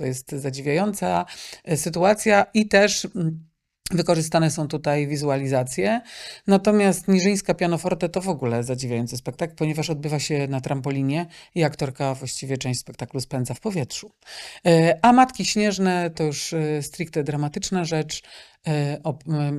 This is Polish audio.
To jest zadziwiająca sytuacja i też wykorzystane są tutaj wizualizacje. Natomiast Niżyńska Pianoforte to w ogóle zadziwiający spektakl, ponieważ odbywa się na trampolinie i aktorka właściwie część spektaklu spędza w powietrzu. A Matki Śnieżne to już stricte dramatyczna rzecz.